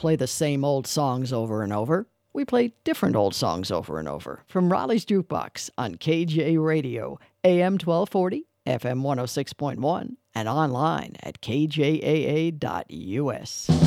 play the same old songs over and over. We play different old songs over and over from Raleigh's Jukebox on KJ Radio, AM 1240, FM 106.1, and online at kjaa.us.